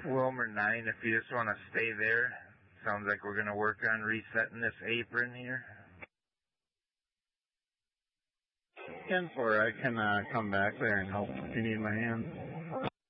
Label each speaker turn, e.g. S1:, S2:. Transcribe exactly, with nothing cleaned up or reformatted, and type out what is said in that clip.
S1: Wilmer nine, if you just want to stay there. Sounds like we're going to work on resetting this apron here.
S2: ten four, I can uh, come back there and help if you need my hand.